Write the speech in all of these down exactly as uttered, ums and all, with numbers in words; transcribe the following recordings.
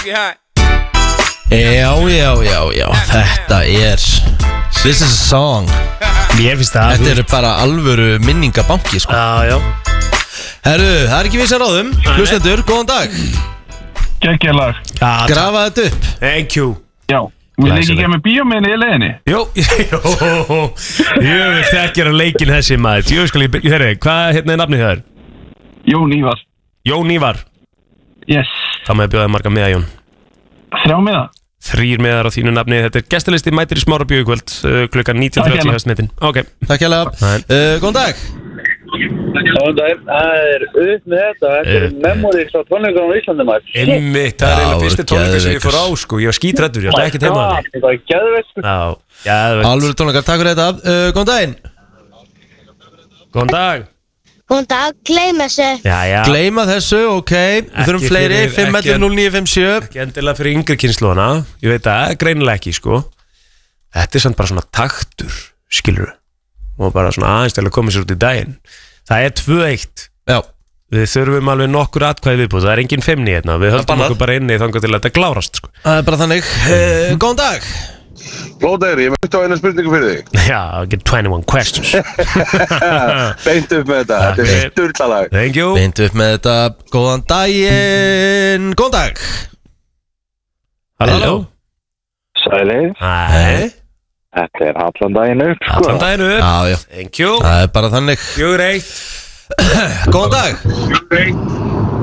Já, já, já, já. Þetta er This is a song. Mér finnst það. Þetta er bara alvöru minningabanki, sko. Já, já. Herru, það er ekki vissar ráðum. Hlustendur, góðan dag. Gekkjalag. Grafa þetta upp. Thank you. Já, vil ekki gefa mig bíóminni í leiðinni? Jó, jó. Ég vil þekkja leikin þessi maður. Jú, skal ég byrja, herri, hvað hérna er nafnið þér? Jón Ívar. Jón Ívar. Yes. Það með bjóðaði marga miða, Jón. Þrjá miða. Þrýr miðar á þínu nafni. Þetta er gestalisti mætir í Smára bíókvöld uh, klukkan nítján þrjátíu hefstmetinn. Ok. Takk hérlega. uh, Góðan dag. Góðan dag. Það er upp með þetta. Þetta er memories á tónleikunum á Íslandi maður. Einmitt, það er eiginlega fyrstu tónleikar sem ég fór á, sko. Ég var skítræddur, ég ætla ekkert heima á því. Það var geðveikt, sko. Já, geðveikt. Alvöru tónleikar, takk fyrir þetta. uh, Góðan daginn. Góðan dag. Góðan dag, gleyma þessu. Já, já. Gleyma þessu, ok. Við þurfum fleiri, fimm ellefu núll níu fimm sjö. Ekki endilega fyrir yngri kynnslóðana. Ég veit það, greinilega ekki, sko. Þetta er samt bara svona taktur, skilur. Og bara svona aðeins til að koma sér út í daginn. Það er tvö eitt. Já. Við þurfum alveg nokkur atkvæði viðbúð. Það er engin fimmni hérna. Við höldum okkur bara inni þangað til að þetta klárast, sko. Það er bara þannig. uh, Góðan dag. Blóðæri, ég veit á eina spurningu fyrir þig. Já, get twenty-one questions. Beint upp með þetta, þetta er sturlalag. Thank you. Beint upp með þetta. Góðan daginn. Góðan dag. Halló. Sælir. Hæ. Þetta er allan daginn upp, sko. Allan daginn upp. Já, já. Thank you. Það er bara þannig. Fjögur eitt. Góðan dag. Fjögur eitt.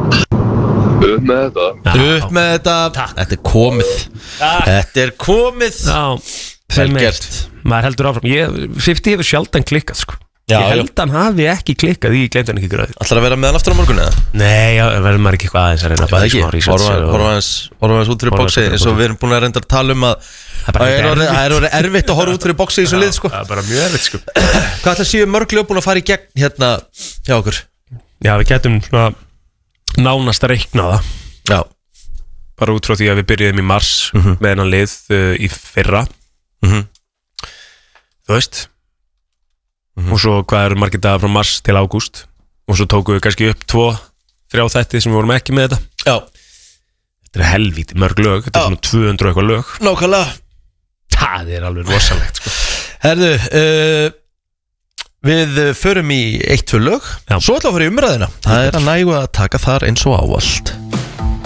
Upp með þetta. Upp með þetta. Takk. Þetta er komið. Takk. Þetta er komið. Já. Vel gert. Maður heldur áfram. Ég, fifty hefur sjaldan klikkað, sko. Já, ég held að hann hafi ekki klikkað, ég glemdi hann ekki gröð. Ætlar að vera með hann aftur á morgun eða? Nei, já, verður maður ekki eitthvað aðeins að reyna að Það ekki, horfa aðeins út fyrir bóksi eins og við erum búin að reynda að tala um að það er orðið erfitt að horfa út fyrir bóksi í þessu lið, sko. Það er bara mjög erfitt, sko. Hvað ætlar séu mörg ljóð búin að fara í gegn hérna hjá okkur? Já, við getum svona nánast að reikna það. Já. Bara út frá því að við byrjuðum í mars með hennan lið uh, í fyrra. Þú veist. Mm-hmm. Og svo hvað eru margir dagar frá mars til ágúst. Og svo tókum við kannski upp tvo, þrjá þætti sem við vorum ekki með þetta. Já. Þetta er helvíti mörg lög. Þetta er svona tvö hundruð eitthvað lög. Nákvæmlega. Það er alveg rosalegt, sko. Herðu, uh, við förum í eitt, tvö lög. Já. Svo ætlum við að fara í umræðina. Það er að nægu að taka þar eins og ávallt.